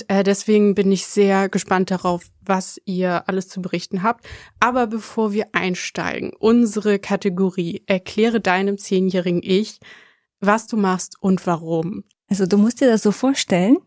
Und deswegen bin ich sehr gespannt darauf, was ihr alles zu berichten habt. Aber bevor wir einsteigen, unsere Kategorie, erkläre deinem 10-jährigen Ich, was du machst und warum. Also du musst dir das so vorstellen,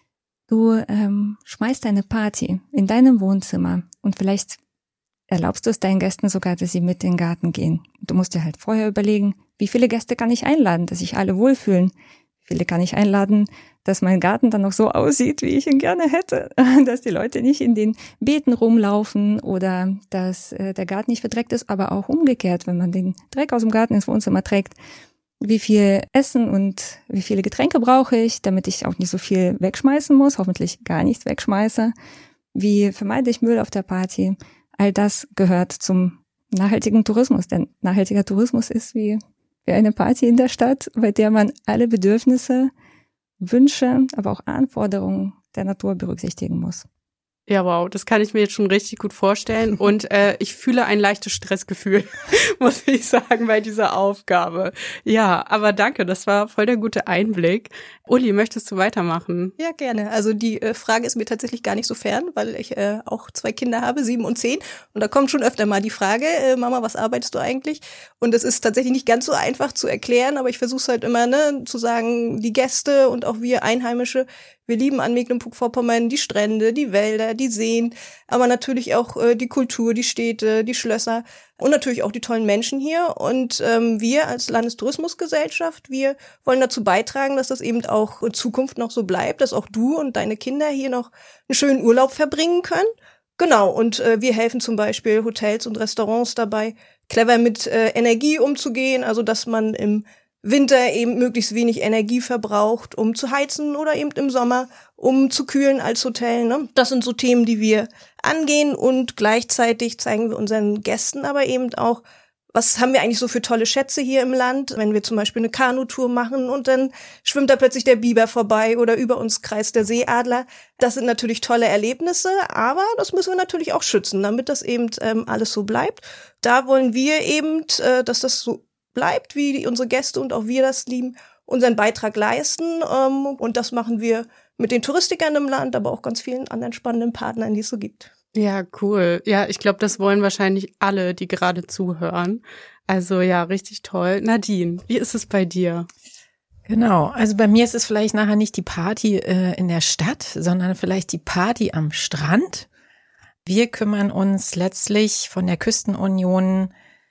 du schmeißt eine Party in deinem Wohnzimmer und vielleicht erlaubst du es deinen Gästen sogar, dass sie mit in den Garten gehen. Du musst dir halt vorher überlegen, wie viele Gäste kann ich einladen, dass sich alle wohlfühlen. Wie viele kann ich einladen, dass mein Garten dann noch so aussieht, wie ich ihn gerne hätte. Dass die Leute nicht in den Beeten rumlaufen oder dass der Garten nicht verdreckt ist, aber auch umgekehrt, wenn man den Dreck aus dem Garten ins Wohnzimmer trägt. Wie viel Essen und wie viele Getränke brauche ich, damit ich auch nicht so viel wegschmeißen muss, hoffentlich gar nichts wegschmeiße. Wie vermeide ich Müll auf der Party? All das gehört zum nachhaltigen Tourismus, denn nachhaltiger Tourismus ist wie eine Party in der Stadt, bei der man alle Bedürfnisse, Wünsche, aber auch Anforderungen der Natur berücksichtigen muss. Ja, wow, das kann ich mir jetzt schon richtig gut vorstellen und ich fühle ein leichtes Stressgefühl, muss ich sagen, bei dieser Aufgabe. Ja, aber danke, das war voll der gute Einblick. Uli, möchtest du weitermachen? Ja, gerne. Also die Frage ist mir tatsächlich gar nicht so fern, weil ich auch 2 Kinder habe, 7 und 10. Und da kommt schon öfter mal die Frage, Mama, was arbeitest du eigentlich? Und es ist tatsächlich nicht ganz so einfach zu erklären, aber ich versuche es halt immer, zu sagen, die Gäste und auch wir Einheimische, wir lieben an Mecklenburg-Vorpommern die Strände, die Wälder, die Seen, aber natürlich auch die Kultur, die Städte, die Schlösser und natürlich auch die tollen Menschen hier. Und wir als Landestourismusgesellschaft, wir wollen dazu beitragen, dass das eben auch in Zukunft noch so bleibt, dass auch du und deine Kinder hier noch einen schönen Urlaub verbringen können. Genau, und wir helfen zum Beispiel Hotels und Restaurants dabei, clever mit Energie umzugehen, also dass man im Winter eben möglichst wenig Energie verbraucht, um zu heizen oder eben im Sommer, um zu kühlen als Hotel. Ne? Das sind so Themen, die wir angehen und gleichzeitig zeigen wir unseren Gästen aber eben auch, was haben wir eigentlich so für tolle Schätze hier im Land, wenn wir zum Beispiel eine Kanutour machen und dann schwimmt da plötzlich der Biber vorbei oder über uns kreist der Seeadler. Das sind natürlich tolle Erlebnisse, aber das müssen wir natürlich auch schützen, damit das eben alles so bleibt. Da wollen wir eben, dass das so bleibt, wie unsere Gäste und auch wir das lieben, unseren Beitrag leisten. Und das machen wir mit den Touristikern im Land, aber auch ganz vielen anderen spannenden Partnern, die es so gibt. Ja, cool. Ja, ich glaube, das wollen wahrscheinlich alle, die gerade zuhören. Also ja, richtig toll. Nadine, wie ist es bei dir? Genau, also bei mir ist es vielleicht nachher nicht die Party in der Stadt, sondern vielleicht die Party am Strand. Wir kümmern uns letztlich von der Küstenunion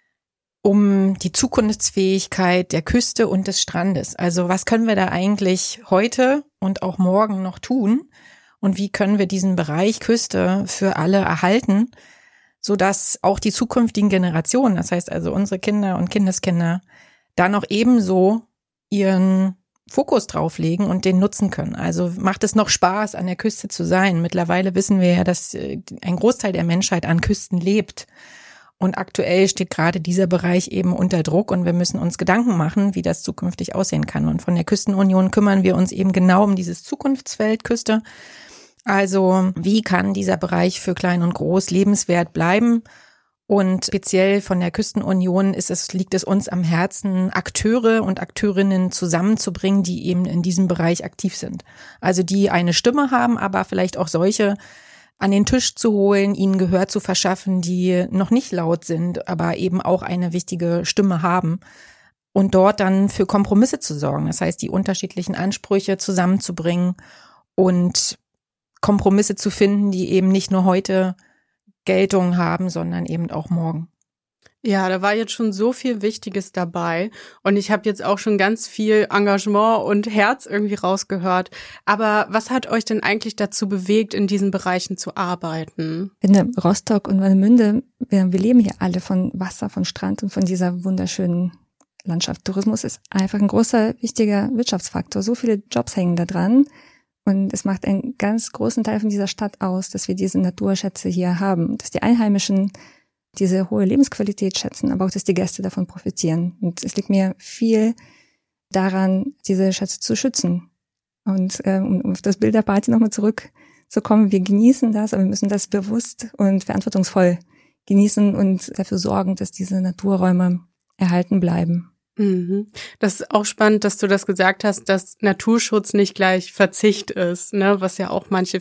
um die Zukunftsfähigkeit der Küste und des Strandes. Also was können wir da eigentlich heute und auch morgen noch tun? Und wie können wir diesen Bereich Küste für alle erhalten, sodass auch die zukünftigen Generationen, das heißt also unsere Kinder und Kindeskinder, da noch ebenso ihren Fokus drauflegen und den nutzen können. Also macht es noch Spaß, an der Küste zu sein. Mittlerweile wissen wir ja, dass ein Großteil der Menschheit an Küsten lebt. Und aktuell steht gerade dieser Bereich eben unter Druck und wir müssen uns Gedanken machen, wie das zukünftig aussehen kann. Und von der Küstenunion kümmern wir uns eben genau um dieses Zukunftsfeld Küste. Also wie kann dieser Bereich für Klein und Groß lebenswert bleiben? Und speziell von der Küstenunion liegt es uns am Herzen, Akteure und Akteurinnen zusammenzubringen, die eben in diesem Bereich aktiv sind. Also die eine Stimme haben, aber vielleicht auch solche an den Tisch zu holen, ihnen Gehör zu verschaffen, die noch nicht laut sind, aber eben auch eine wichtige Stimme haben und dort dann für Kompromisse zu sorgen. Das heißt, die unterschiedlichen Ansprüche zusammenzubringen und Kompromisse zu finden, die eben nicht nur heute Geltung haben, sondern eben auch morgen. Ja, da war jetzt schon so viel Wichtiges dabei und ich habe jetzt auch schon ganz viel Engagement und Herz irgendwie rausgehört. Aber was hat euch denn eigentlich dazu bewegt, in diesen Bereichen zu arbeiten? In Rostock und Warnemünde, wir leben hier alle von Wasser, von Strand und von dieser wunderschönen Landschaft. Tourismus ist einfach ein großer, wichtiger Wirtschaftsfaktor. So viele Jobs hängen da dran. Und es macht einen ganz großen Teil von dieser Stadt aus, dass wir diese Naturschätze hier haben, dass die Einheimischen diese hohe Lebensqualität schätzen, aber auch, dass die Gäste davon profitieren. Und es liegt mir viel daran, diese Schätze zu schützen. Und um auf das Bild der Party nochmal zurückzukommen, wir genießen das, aber wir müssen das bewusst und verantwortungsvoll genießen und dafür sorgen, dass diese Naturräume erhalten bleiben. Mhm. Das ist auch spannend, dass du das gesagt hast, dass Naturschutz nicht gleich Verzicht ist, ne, was ja auch manche